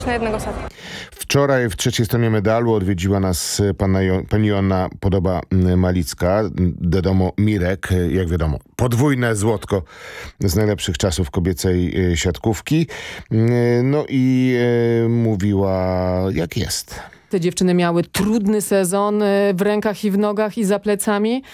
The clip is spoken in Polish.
Na jednego seta. Wczoraj w trzeciej stronie medalu odwiedziła nas pani Joanna Podoba-Malicka, wiadomo Mirek, jak wiadomo, podwójne złotko z najlepszych czasów kobiecej siatkówki. No i mówiła jak jest. Te dziewczyny miały trudny sezon w rękach i w nogach i za plecami.